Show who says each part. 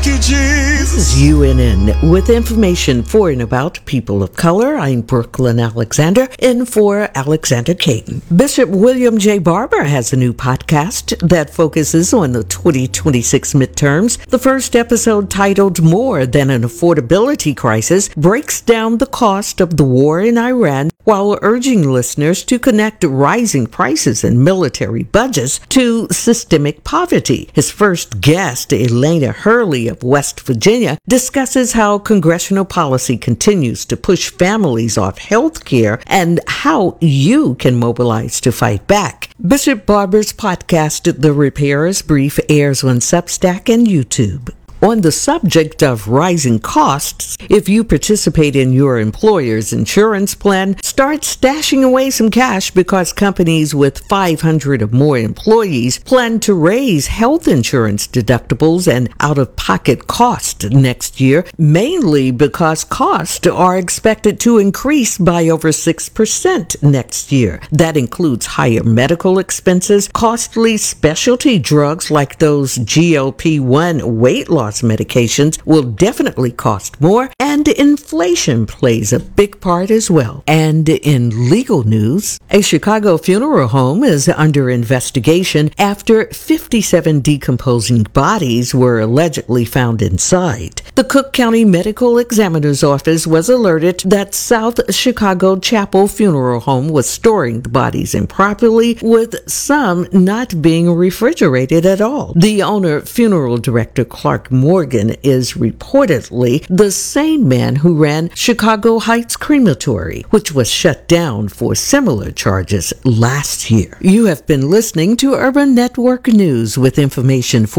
Speaker 1: you, Jesus.
Speaker 2: This is UNN with information for and about people of color. I'm Brooklyn Alexander, in for Alexander Caden. Bishop William J. Barber has a new podcast that focuses on the 2026 midterms. The first episode, titled More Than an Affordability Crisis, breaks down the cost of the war in Iran while urging listeners to connect rising prices and military budgets to systemic poverty. His first guest, Elena Hurley of West Virginia, discusses how congressional policy continues to push families off health care and how you can mobilize to fight back. Bishop Barber's podcast, The Repairer's Brief, airs on Substack and YouTube. On the subject of rising costs, if you participate in your employer's insurance plan, start stashing away some cash because companies with 500 or more employees plan to raise health insurance deductibles and out-of-pocket costs next year, mainly because costs are expected to increase by over 6% next year. That includes higher medical expenses, costly specialty drugs like those GLP-1 weight loss medications will definitely cost more, and inflation plays a big part as well. And in legal news, a Chicago funeral home is under investigation after 57 decomposing bodies were allegedly found inside. The Cook County Medical Examiner's Office was alerted that South Chicago Chapel Funeral Home was storing the bodies improperly, with some not being refrigerated at all. The owner, funeral director Clark Morgan, is reportedly the same man who ran Chicago Heights Crematory, which was shut down for similar charges last year. You have been listening to Urban Network News with information for